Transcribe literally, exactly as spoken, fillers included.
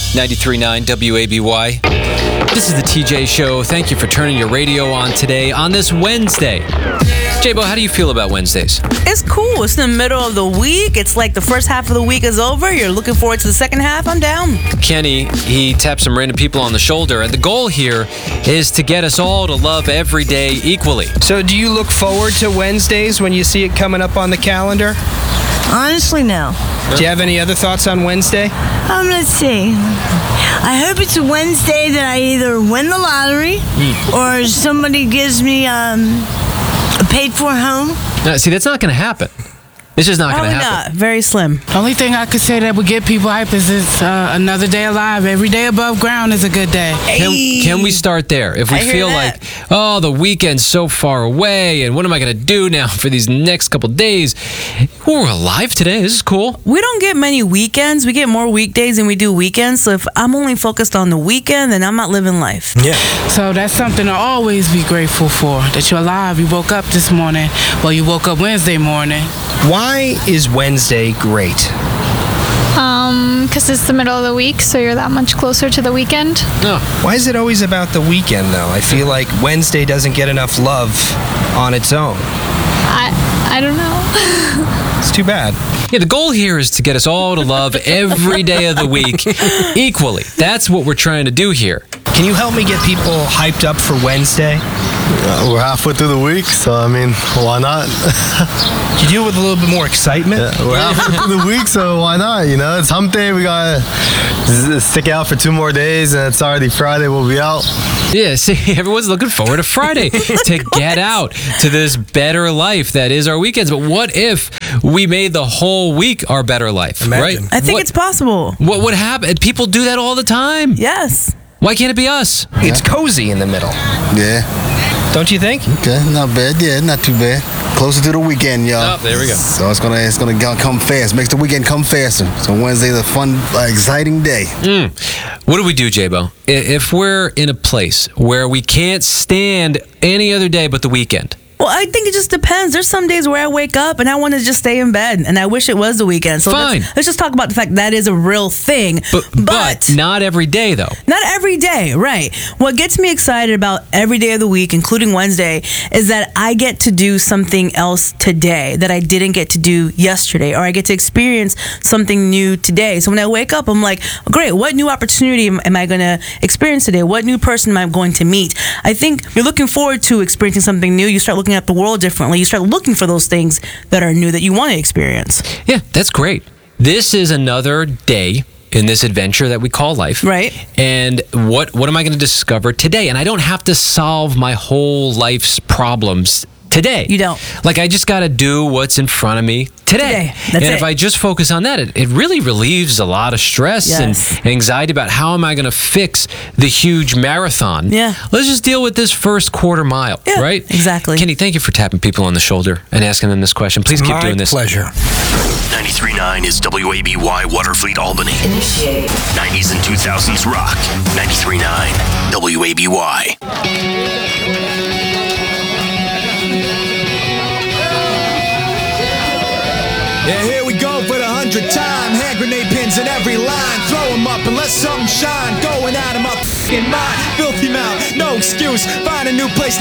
ninety-three point nine W A B Y. This is the T J Show. Thank you for turning your radio on today on this Wednesday. J-Bo, how do you feel about Wednesdays? It's cool. It's in the middle of the week. It's like the first half of the week is over. You're looking forward to the second half. I'm down. Kenny, he taps some random people on the shoulder, and the goal here is to get us all to love every day equally. So do you look forward to Wednesdays when you see it coming up on the calendar? Honestly, no. Do you have any other thoughts on Wednesday? Um, let's see. I hope it's a Wednesday that I either win the lottery mm. or somebody gives me um, a paid-for home. Uh, see, that's not going to happen. It's just not going to happen. Not. Very slim. The only thing I could say that would get people hype is it's uh, another day alive. Every day above ground is a good day. Can, can we start there? If we I feel like, oh, the weekend's so far away, and what am I going to do now for these next couple days? We're alive today. This is cool. We don't get many weekends. We get more weekdays than we do weekends. So if I'm only focused on the weekend, then I'm not living life. Yeah. So that's something to always be grateful for, that you're alive. You woke up this morning. Well, you woke up Wednesday morning. Why is Wednesday great? Um, because it's the middle of the week, so you're that much closer to the weekend. No. Why is it always about the weekend, though? I feel like Wednesday doesn't get enough love on its own. I I don't know. It's too bad. Yeah, the goal here is to get us all to love every day of the week equally. That's what we're trying to do here. Can you help me get people hyped up for Wednesday? Uh, we're halfway through the week, so I mean, why not? Can you do it with a little bit more excitement? Yeah, we're halfway through the week, so why not? You know, it's hump day. We gotta stick out for two more days, and it's already Friday. We'll be out. Yeah, see, everyone's looking forward to Friday to get out to this better life that is our weekends. But what if we made the whole week our better life, Imagine. right? I think what, it's possible. What would happen? People do that all the time. Yes. Why can't it be us? It's cozy in the middle. Yeah. Don't you think? Okay, not bad. Yeah, not too bad. Closer to the weekend, y'all. Oh, there we go. So it's gonna it's gonna go- come fast. Makes the weekend come faster. So Wednesday's a fun, uh, exciting day. Mm. What do we do, J-Bo? I- If we're in a place where we can't stand any other day but the weekend? Well, I think it just depends. There's some days where I wake up and I want to just stay in bed, and I wish it was the weekend. So Fine. Let's, let's just talk about the fact that is a real thing. But, but not every day, though. Not every day, right. What gets me excited about every day of the week, including Wednesday, is that I get to do something else today that I didn't get to do yesterday, or I get to experience something new today. So when I wake up, I'm like, great, what new opportunity am, am I going to experience today? What new person am I going to meet? I think you're looking forward to experiencing something new. You start looking at the world differently. You start looking for those things that are new that you want to experience. Yeah, that's great. This is another day in this adventure that we call life. Right. And what what am I going to discover today? And I don't have to solve my whole life's problems today. You don't. Like, I just got to do what's in front of me today. Today. That's and it. if I just focus on that, it, it really relieves a lot of stress Yes. and anxiety about how am I going to fix the huge marathon. Yeah. Let's just deal with this first quarter mile, Yeah, right? exactly. Kenny, thank you for tapping people on the shoulder and asking them this question. Please keep My doing this. pleasure. ninety-three point nine is W A B Y Waterfleet Albany. Initiate. nineties and two thousands rock. ninety-three point nine W A B Y. Yeah, here we go for the hundredth time. Hand grenade pins in every line. Throw them up and let something shine. Going out of my f***ing mind. Filthy mouth, no excuse. Find a new place.